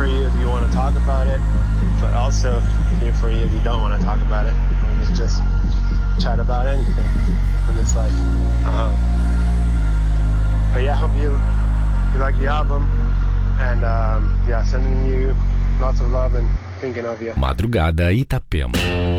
for you if you want to talk about it, but also here for you if you don't want to talk about it. We can just chat about anything in this life. But yeah, I hope you like the album, and yeah, sending you lots of love and thinking of you. Madrugada Itapema.